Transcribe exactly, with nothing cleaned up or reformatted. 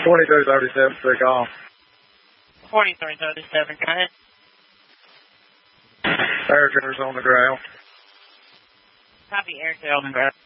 twenty-three thirty-seven, three call. twenty-three thirty-seven, go ahead. Air Trail's on the ground. Copy, Air Trail on the ground.